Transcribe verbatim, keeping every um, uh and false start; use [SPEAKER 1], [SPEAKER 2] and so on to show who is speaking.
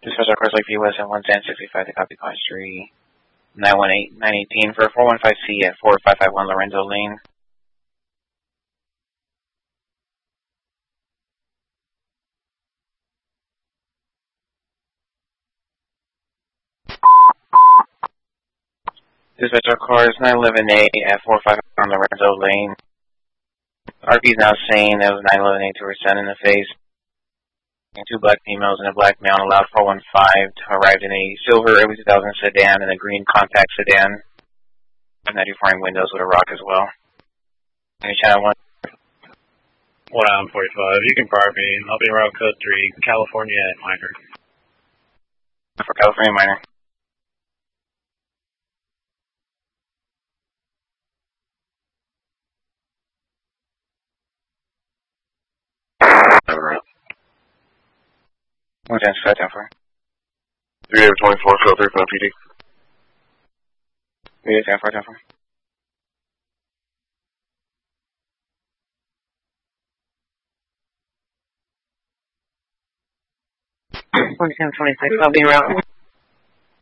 [SPEAKER 1] Dispatch our cars Lakeview West at one ten sixty-five to copy Pine Street. nine one eight, nine eighteen for four one five C at four five five one Lorenzo Lane. Dispatch our cars nine eleven A at four five five on Lorenzo Lane. R P is now saying that was nine eleven A to her son in the face. And two black females and a black male allowed four one five arrived in a silver early two thousand sedan and a green compact sedan. ninety-four windows with a rock as well. Any channel one?
[SPEAKER 2] one out forty-five. You can fire me. I'll be around code three, California at Minor.
[SPEAKER 1] For California Minor.
[SPEAKER 3] Over.
[SPEAKER 1] one ten six ten four.
[SPEAKER 3] three eight twenty-four, code three, P D.
[SPEAKER 1] three eight ten four ten four.
[SPEAKER 4] forty-seven twenty-six, I'll be around.